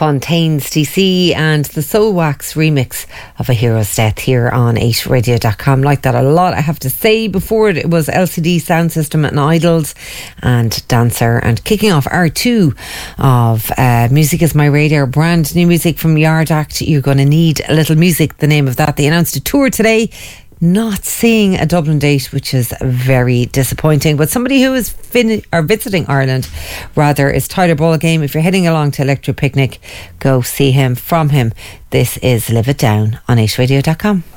Fontaines DC and the Soul Wax remix of A Hero's Death here on 8radio.com. Like that a lot, I have to say. Before it was LCD Sound System and Idols and Dancer, and kicking off R2 of Music Is My Radio, brand new music from Yard Act. You're going to need a little music, the name of that. They announced a tour today, not seeing a Dublin date, which is very disappointing. But somebody who is visiting Ireland rather is Tyler Ballgame. If you're heading along to Electric Picnic, go see him. From him, this is Live It Down on 8radio.com.